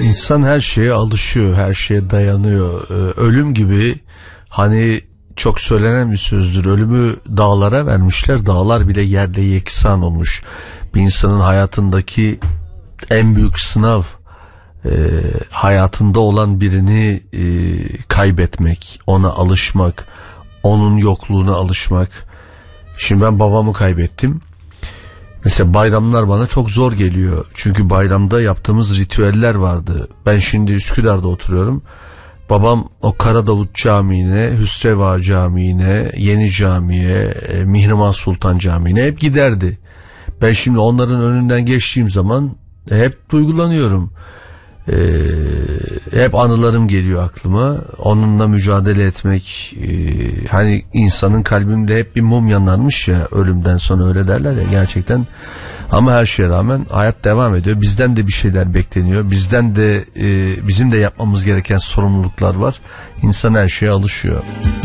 İnsan her şeye alışıyor, her şeye dayanıyor. Ölüm gibi, hani çok söylenen bir sözdür. Ölümü dağlara vermişler, dağlar bile yerle yeksan olmuş. Bir insanın hayatındaki en büyük sınav, hayatında olan birini kaybetmek, ona alışmak, onun yokluğuna alışmak. Şimdi ben babamı kaybettim. Mesela bayramlar bana çok zor geliyor. Çünkü bayramda yaptığımız ritüeller vardı. Ben şimdi Üsküdar'da oturuyorum. Babam o Karadavut Camii'ne, Hüsreva Camii'ne, Yeni Camii'ye, Mihrimah Sultan Camii'ne hep giderdi. Ben şimdi onların önünden geçtiğim zaman hep duygulanıyorum. Hep anılarım geliyor aklıma. Onunla mücadele etmek, hani insanın kalbinde hep bir mum yanarmış ya, ölümden sonra öyle derler ya, gerçekten. Ama her şeye rağmen hayat devam ediyor. Bizden de bir şeyler bekleniyor. Bizden de bizim de yapmamız gereken sorumluluklar var. İnsan her şeye alışıyor.